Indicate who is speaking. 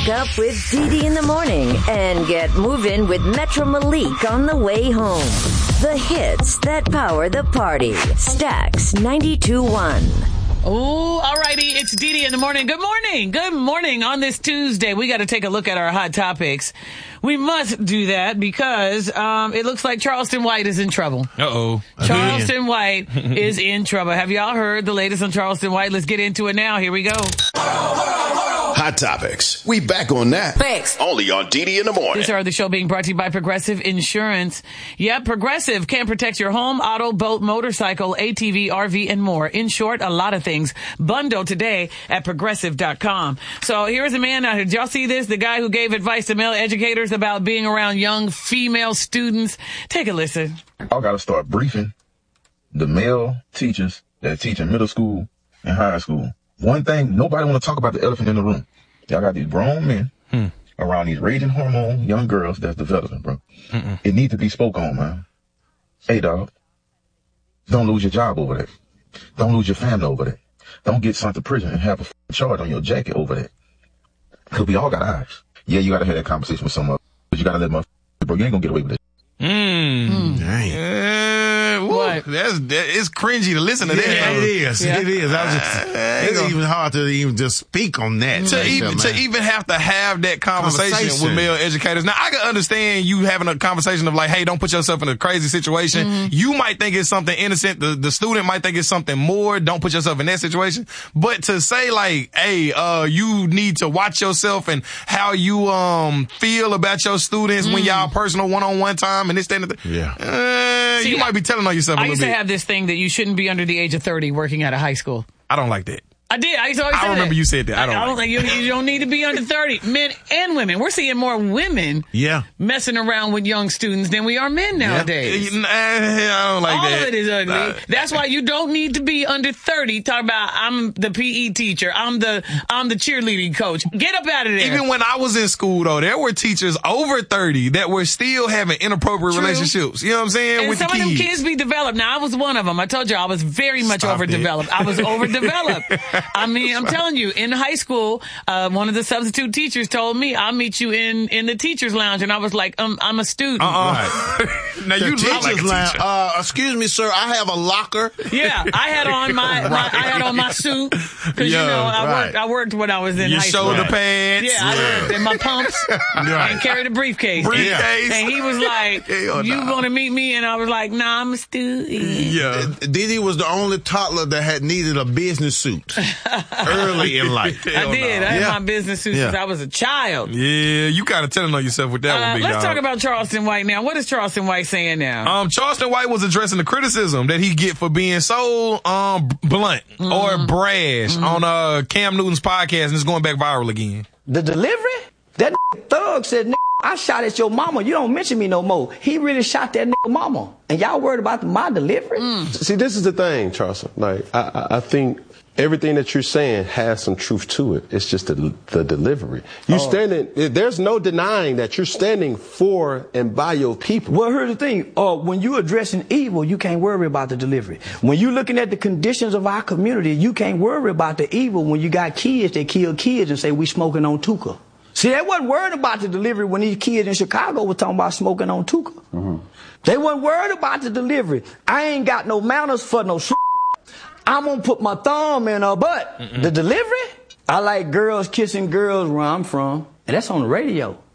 Speaker 1: Wake up with Dee in the morning and get moving with Metro Malik on the way home. The hits that power the party. Stax 92.1.
Speaker 2: Oh, all righty. It's Dee in the morning. Good morning. Good morning on this Tuesday. We got to take a look at our hot topics. We must do that because it looks like Charleston White is in trouble.
Speaker 3: Uh-oh.
Speaker 2: Charleston White is in trouble. Have y'all heard the latest on Charleston White? Let's get into it now. Here we go.
Speaker 4: Hot topics. We back on that.
Speaker 1: Thanks.
Speaker 4: Only on Dee in the morning.
Speaker 2: This hour of the show being brought to you by Progressive Insurance. Yep, Progressive can protect your home, auto, boat, motorcycle, ATV, RV, and more. In short, a lot of things. Bundle today at Progressive.com. So here's a man out here. Did y'all see this? The guy who gave advice to male educators about being around young female students. Take a listen.
Speaker 5: I got to start briefing the male teachers that teach in middle school and high school. One thing, nobody want to talk about the elephant in the room. Y'all got these grown men around these raging hormone young girls that's developing, bro. It needs to be spoke on, man. Hey, dog, don't lose your job over that. Don't lose your family over that. Don't get sent to prison and have a charge on your jacket over that. Because we all got eyes. Yeah, you got to have that conversation with someone, but you got to let bro, you ain't going to get away with it.
Speaker 3: Dang.
Speaker 2: What?
Speaker 3: It's cringy to listen to that.
Speaker 6: It is.
Speaker 2: Yeah.
Speaker 6: It is. It's even hard to even just speak on that.
Speaker 3: To even have to have that conversation with male educators. Now, I can understand you having a conversation of like, hey, don't put yourself in a crazy situation. You might think it's something innocent. The student might think it's something more. Don't put yourself in that situation. But to say like, hey, you need to watch yourself and how you feel about your students when y'all personal one-on-one time and this, that, and that.
Speaker 6: Yeah.
Speaker 3: You might be telling on yourself a
Speaker 2: I
Speaker 3: little
Speaker 2: used
Speaker 3: bit.
Speaker 2: to have this thing that you shouldn't be under the age of 30 working at a high school.
Speaker 3: I don't like that.
Speaker 2: I did. I used to always say
Speaker 3: I remember
Speaker 2: that.
Speaker 3: you said that. I don't
Speaker 2: think you don't need to be under 30. Men and women. We're seeing more women messing around with young students than we are men nowadays.
Speaker 3: I don't like
Speaker 2: All
Speaker 3: that.
Speaker 2: of it is ugly. That's why you don't need to be under 30. Talk about I'm the PE teacher. I'm the cheerleading coach. Get up out of there.
Speaker 3: Even when I was in school, though, there were teachers over 30 that were still having inappropriate relationships. You know what I'm saying?
Speaker 2: And
Speaker 3: with
Speaker 2: some
Speaker 3: the
Speaker 2: of them
Speaker 3: kids.
Speaker 2: kids be developed. Now, I was one of them. I told you I was very much overdeveloped. I was overdeveloped. I mean, I'm telling you, in high school, one of the substitute teachers told me, I'll meet you in the teacher's lounge. And I was like, I'm a student.
Speaker 6: Right.
Speaker 3: Now, you look like a
Speaker 6: teacher's lounge.
Speaker 3: teacher.
Speaker 6: Excuse me, sir. I have a locker.
Speaker 2: Yeah, I had on my suit because I worked when I was in
Speaker 3: Your
Speaker 2: high school.
Speaker 3: shoulder pads.
Speaker 2: Yeah, I worked in my pumps and carried a briefcase. And he was like, "You want to meet me?" And I was like, "Nah, I'm a student."
Speaker 3: Yeah.
Speaker 6: Didi was the only toddler that had needed a business suit early in life.
Speaker 2: I did. I had my business suit since I was a child.
Speaker 3: Yeah, you kind of telling on yourself with that one, big
Speaker 2: Let's
Speaker 3: dog.
Speaker 2: talk about Charleston White now. What is Charleston White saying now?
Speaker 3: Charleston White was addressing the criticism that he get for being so blunt or brash on Cam Newton's podcast, and it's going back viral again.
Speaker 7: The delivery? That thug said, I shot at your mama. You don't mention me no more. He really shot that mama. And y'all worried about my delivery?
Speaker 8: See, this is the thing, Charleston. Like, I think everything that you're saying has some truth to it. It's just the delivery. There's no denying that you're standing for and by your people.
Speaker 7: Well, here's the thing. When you're addressing evil, you can't worry about the delivery. When you're looking at the conditions of our community, you can't worry about the evil when you got kids that kill kids and say we smoking on Tuka. See, they wasn't worried about the delivery when these kids in Chicago were talking about smoking on Tuka. They wasn't worried about the delivery. I ain't got no manners for no I'm going to put my thumb in her butt. The delivery? I like girls kissing girls where I'm from. And that's on the radio.